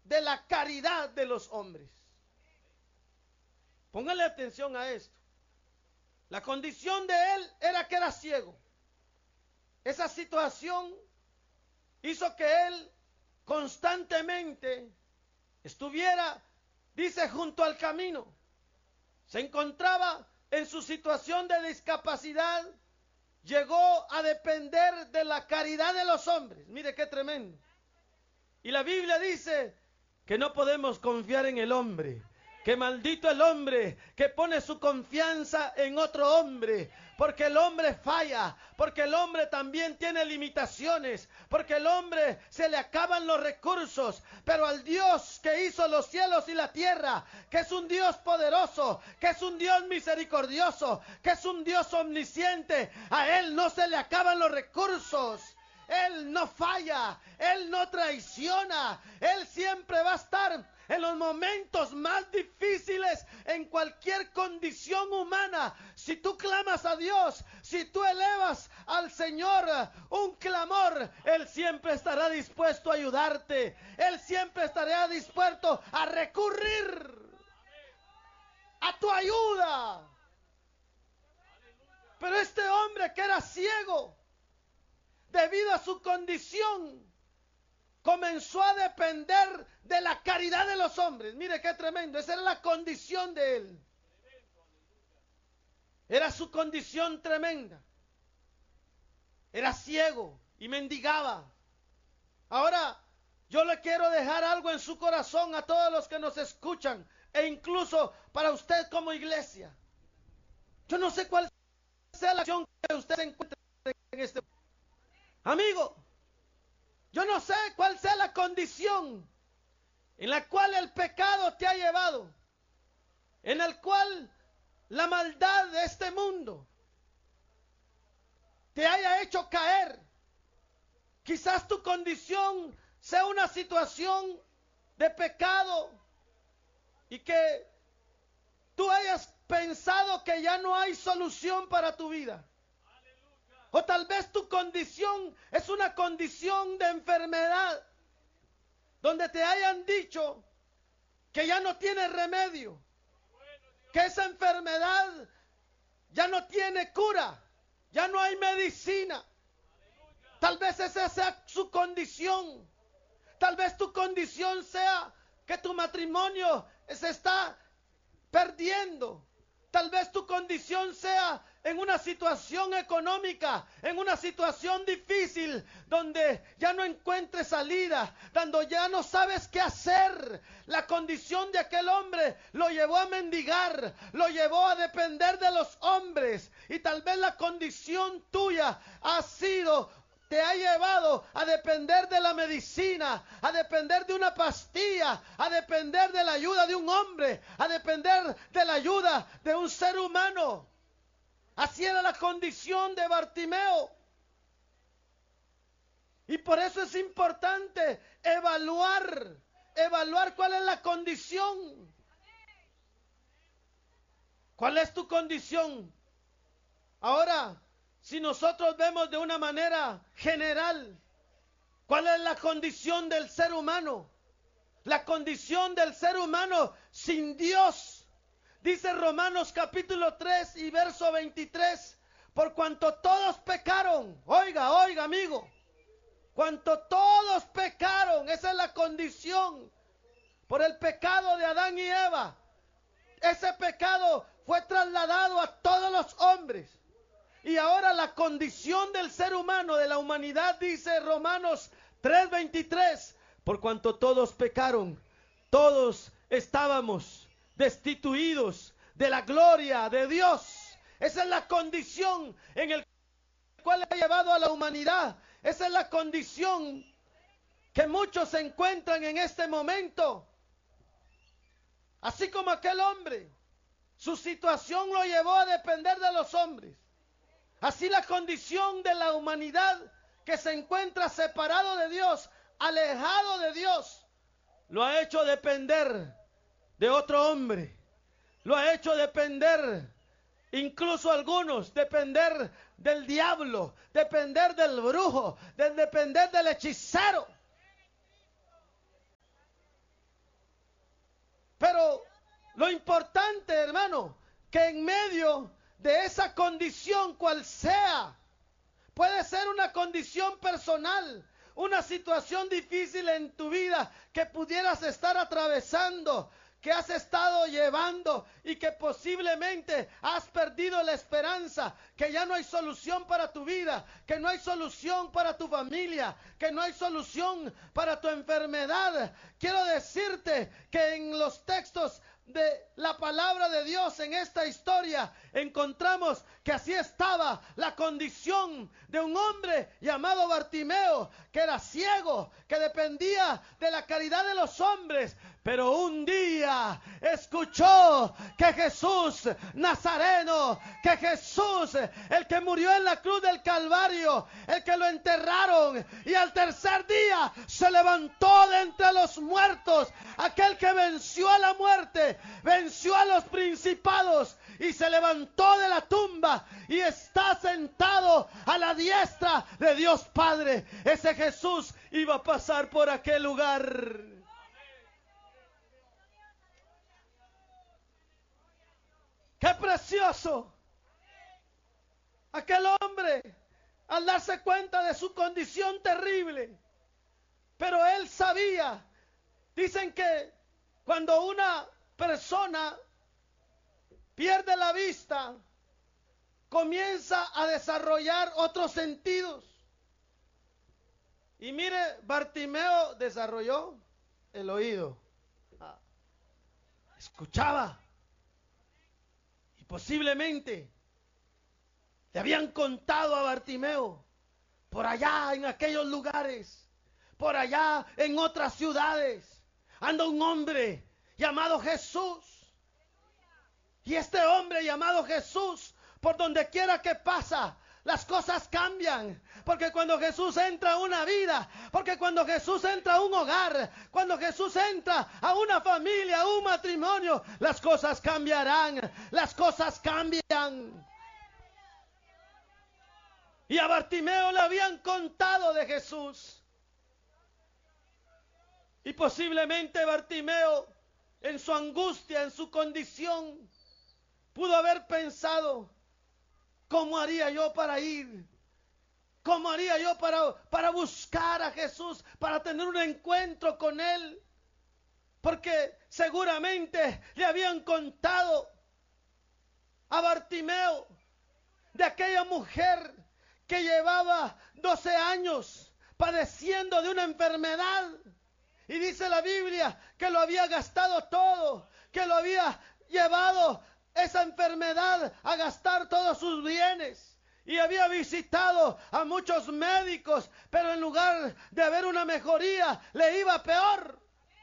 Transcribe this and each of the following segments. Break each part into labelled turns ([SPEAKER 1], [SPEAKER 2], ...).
[SPEAKER 1] de la caridad de los hombres. Póngale atención a esto. La condición de él era que era ciego. Esa situación hizo que él constantemente estuviera, dice, junto al camino. Se encontraba en su situación de discapacidad. Llegó a depender de la caridad de los hombres. Mire qué tremendo. Y la Biblia dice que no podemos confiar en el hombre. Que maldito el hombre que pone su confianza en otro hombre. Porque el hombre falla. Porque el hombre también tiene limitaciones. Porque el hombre se le acaban los recursos. Pero al Dios que hizo los cielos y la tierra, que es un Dios poderoso, que es un Dios misericordioso, que es un Dios omnisciente, a Él no se le acaban los recursos. Él no falla, Él no traiciona, Él siempre va a estar en los momentos más difíciles, en cualquier condición humana. Si tú clamas a Dios, si tú elevas al Señor un clamor, Él siempre estará dispuesto a ayudarte. Él siempre estará dispuesto a recurrir a tu ayuda. Pero este hombre que era ciego, debido a su condición, comenzó a depender de la caridad de los hombres. Mire qué tremendo, esa era la condición de él. Era su condición tremenda. Era ciego y mendigaba. Ahora, yo le quiero dejar algo en su corazón a todos los que nos escuchan, e incluso para usted como iglesia. Yo no sé cuál sea la acción que usted se encuentre en este momento. Amigo, yo no sé cuál sea la condición en la cual el pecado te ha llevado, en el cual la maldad de este mundo te haya hecho caer. Quizás tu condición sea una situación de pecado y que tú hayas pensado que ya no hay solución para tu vida. O tal vez tu condición es una condición de enfermedad, donde te hayan dicho que ya no tiene remedio, que esa enfermedad ya no tiene cura, ya no hay medicina. Tal vez esa sea su condición. Tal vez tu condición sea que tu matrimonio se está perdiendo. Tal vez tu condición sea en una situación económica, en una situación difícil, donde ya no encuentres salida, donde ya no sabes qué hacer. La condición de aquel hombre lo llevó a mendigar, lo llevó a depender de los hombres. Y tal vez la condición tuya te ha llevado a depender de la medicina, a depender de una pastilla, a depender de la ayuda de un hombre, a depender de la ayuda de un ser humano. Así era la condición de Bartimeo. Y por eso es importante evaluar cuál es la condición. ¿Cuál es tu condición? Ahora, si nosotros vemos de una manera general, ¿cuál es la condición del ser humano? La condición del ser humano sin Dios. Dice Romanos capítulo 3 y verso 23, por cuanto todos pecaron, oiga amigo, cuanto todos pecaron, esa es la condición, por el pecado de Adán y Eva. Ese pecado fue trasladado a todos los hombres. Y ahora la condición del ser humano, de la humanidad, dice Romanos 3:23, por cuanto todos pecaron, todos estábamos destituidos de la gloria de Dios. Esa es la condición en la cual ha llevado a la humanidad. Esa es la condición que muchos se encuentran en este momento. Así como aquel hombre, su situación lo llevó a depender de los hombres. Así la condición de la humanidad que se encuentra separado de Dios, alejado de Dios, lo ha hecho depender de otro hombre. Lo ha hecho depender, incluso algunos, depender del diablo, depender del brujo, depender del hechicero. Lo importante, hermano, que en medio de esa condición, cual sea, puede ser una condición personal, una situación difícil en tu vida que pudieras estar atravesando, que has estado llevando y que posiblemente has perdido la esperanza, que ya no hay solución para tu vida, que no hay solución para tu familia, que no hay solución para tu enfermedad. Quiero decirte que en los textos de la palabra de Dios, en esta historia, encontramos que así estaba la condición de un hombre llamado Bartimeo, que era ciego, que dependía de la caridad de los hombres, pero un día escuchó que Jesús Nazareno, que Jesús, el que murió en la cruz del Calvario, el que lo enterraron y al tercer día se levantó de entre los muertos, aquel que venció a la muerte, venció a los principados y se levantó de la tumba y está sentado a la diestra de Dios Padre. Ese Jesús iba a pasar por aquel lugar. ¡Qué precioso! Aquel hombre, al darse cuenta de su condición terrible, pero él sabía, dicen que cuando una persona pierde la vista, comienza a desarrollar otros sentidos. Y mire, Bartimeo desarrolló el oído. Escuchaba. Y posiblemente le habían contado a Bartimeo, por allá en aquellos lugares, por allá en otras ciudades, anda un hombre llamado Jesús. Y este hombre llamado Jesús, por donde quiera que pasa, las cosas cambian. Porque cuando Jesús entra a una vida, porque cuando Jesús entra a un hogar, cuando Jesús entra a una familia, a un matrimonio, las cosas cambiarán, las cosas cambian. Y a Bartimeo le habían contado de Jesús. Y posiblemente Bartimeo, en su angustia, en su condición, pudo haber pensado, ¿cómo haría yo para ir? ¿Cómo haría yo para buscar a Jesús, para tener un encuentro con Él? Porque seguramente le habían contado a Bartimeo de aquella mujer que llevaba 12 años padeciendo de una enfermedad. Y dice la Biblia que lo había gastado todo, que lo había llevado esa enfermedad a gastar todos sus bienes. Y había visitado a muchos médicos, pero en lugar de haber una mejoría, le iba peor.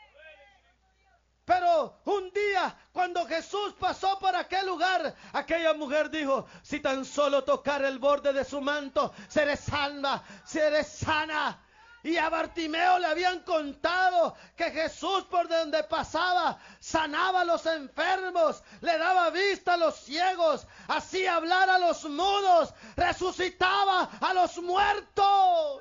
[SPEAKER 1] Pero un día, cuando Jesús pasó por aquel lugar, aquella mujer dijo, si tan solo tocar el borde de su manto, seré salva, seré sana. Y a Bartimeo le habían contado que Jesús por donde pasaba sanaba a los enfermos, le daba vista a los ciegos, hacía hablar a los mudos, resucitaba a los muertos.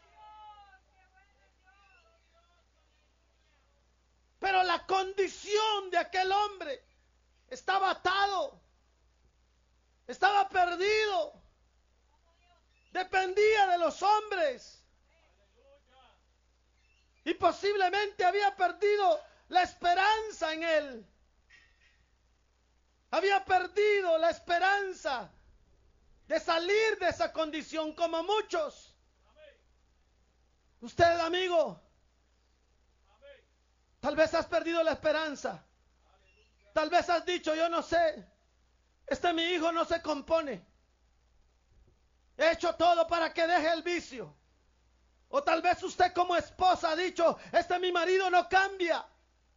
[SPEAKER 1] Pero la condición de aquel hombre estaba atado, estaba perdido, dependía de los hombres. Y posiblemente había perdido la esperanza en Él. Había perdido la esperanza de salir de esa condición como muchos. Usted, amigo, tal vez has perdido la esperanza. Tal vez has dicho, yo no sé, mi hijo no se compone. He hecho todo para que deje el vicio. O tal vez usted como esposa ha dicho, mi marido no cambia.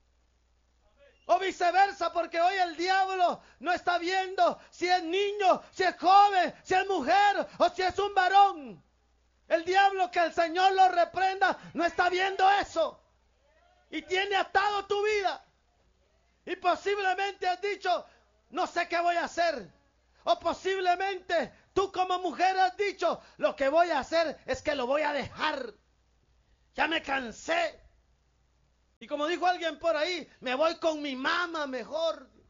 [SPEAKER 1] O viceversa, porque hoy el diablo no está viendo si es niño, si es joven, si es mujer o si es un varón. El diablo, que el Señor lo reprenda, no está viendo eso. Y tiene atado tu vida. Y posiblemente has dicho, no sé qué voy a hacer. O posiblemente tú como mujer has dicho, lo que voy a hacer es que lo voy a dejar. Ya me cansé. Y como dijo alguien por ahí, me voy con mi mamá mejor.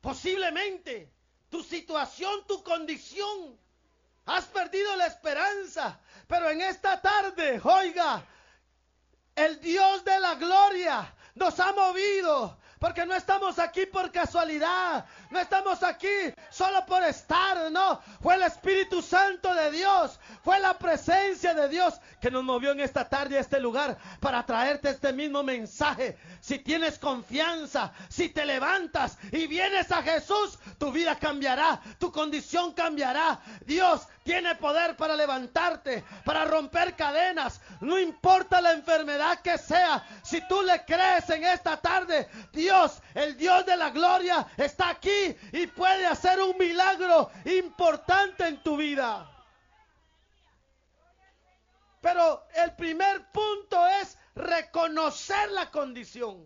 [SPEAKER 1] Posiblemente tu situación, tu condición, has perdido la esperanza. Pero en esta tarde, oiga, el Dios de la gloria nos ha movido. Porque no estamos aquí por casualidad. No estamos aquí solo por estar, no. Fue el Espíritu Santo de Dios. Fue la presencia de Dios que nos movió en esta tarde a este lugar para traerte este mismo mensaje. Si tienes confianza, si te levantas y vienes a Jesús, tu vida cambiará, tu condición cambiará. Dios tiene poder para levantarte, para romper cadenas. No importa la enfermedad que sea, si tú le crees en esta tarde, Dios, el Dios de la gloria, está aquí y puede hacer un milagro importante en tu vida. Pero el primer punto es reconocer la condición.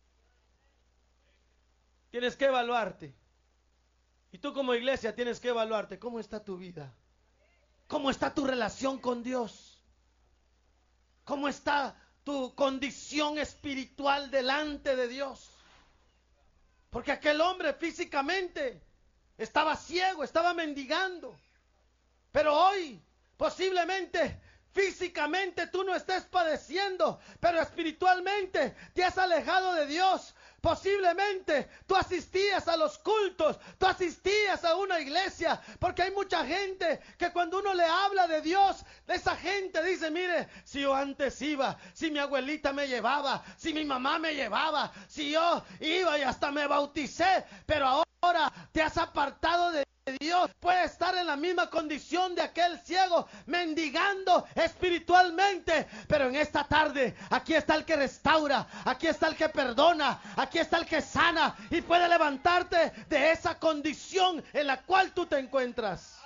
[SPEAKER 1] Tienes que evaluarte. Y tú como iglesia tienes que evaluarte. ¿Cómo está tu vida? ¿Cómo está tu relación con Dios? ¿Cómo está tu condición espiritual delante de Dios? Porque aquel hombre físicamente estaba ciego, estaba mendigando. Pero hoy, posiblemente, físicamente tú no estés padeciendo, pero espiritualmente te has alejado de Dios. Posiblemente tú asistías a los cultos, tú asistías a una iglesia, porque hay mucha gente que cuando uno le habla de Dios, esa gente dice, mire, si yo antes iba, si mi abuelita me llevaba, si mi mamá me llevaba, si yo iba y hasta me bauticé, pero ahora te has apartado de Dios. Puede estar en la misma condición de aquel ciego, mendigando espiritualmente, pero en esta tarde aquí está el que restaura, aquí está el que perdona, aquí está el que sana y puede levantarte de esa condición en la cual tú te encuentras.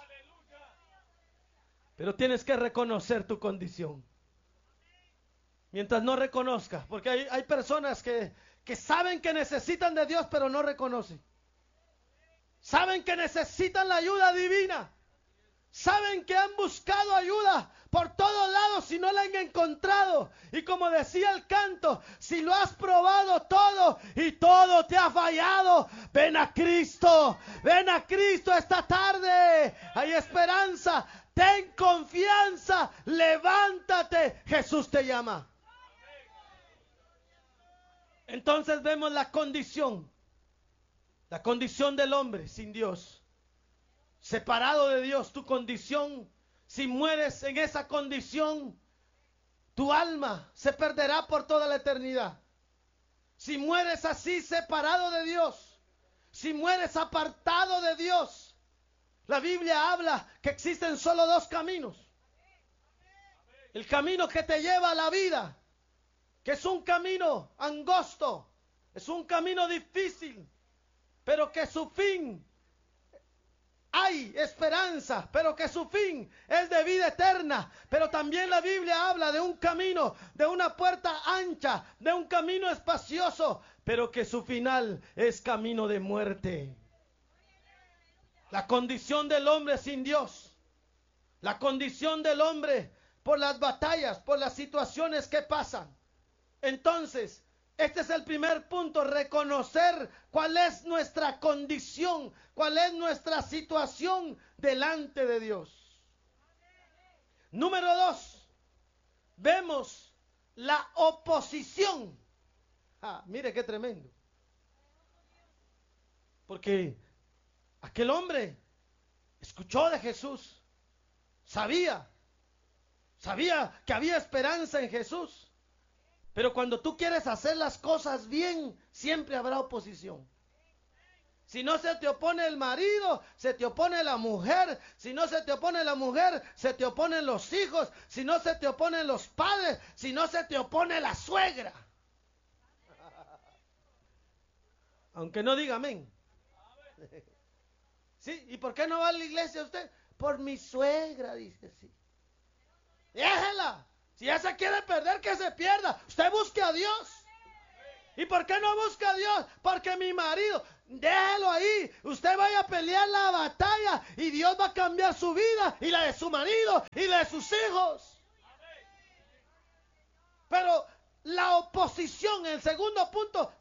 [SPEAKER 1] Pero tienes que reconocer tu condición. Mientras no reconozcas, porque hay personas que saben que necesitan de Dios, pero no reconocen. Saben que necesitan la ayuda divina. Saben que han buscado ayuda por todos lados y no la han encontrado. Y como decía el canto, si lo has probado todo y todo te ha fallado, ven a Cristo esta tarde. Hay esperanza, ten confianza, levántate, Jesús te llama. Entonces vemos la condición del hombre sin Dios, separado de Dios, tu condición. Si mueres en esa condición, tu alma se perderá por toda la eternidad. Si mueres así, separado de Dios, si mueres apartado de Dios, la Biblia habla que existen solo dos caminos. El camino que te lleva a la vida, que es un camino angosto, es un camino difícil, pero que su fin, hay esperanza, pero que su fin es de vida eterna. Pero también la Biblia habla de un camino, de una puerta ancha, de un camino espacioso, pero que su final es camino de muerte. La condición del hombre sin Dios, la condición del hombre por las batallas, por las situaciones que pasan. Entonces, este es el primer punto, reconocer cuál es nuestra condición, cuál es nuestra situación delante de Dios. Número 2, vemos la oposición. Mire qué tremendo. Porque aquel hombre escuchó de Jesús, sabía que había esperanza en Jesús. Pero cuando tú quieres hacer las cosas bien, siempre habrá oposición. Si no se te opone el marido, se te opone la mujer. Si no se te opone la mujer, se te oponen los hijos. Si no se te oponen los padres, si no se te opone la suegra. Aunque no diga amén. ¿Sí? ¿Y por qué no va a la iglesia usted? Por mi suegra, dice, sí. Déjela. Si ella se quiere perder, que se pierda. Usted busque a Dios. ¿Y por qué no busca a Dios? Porque mi marido, déjelo ahí. Usted vaya a pelear la batalla y Dios va a cambiar su vida y la de su marido y la de sus hijos. Pero la oposición, el segundo punto,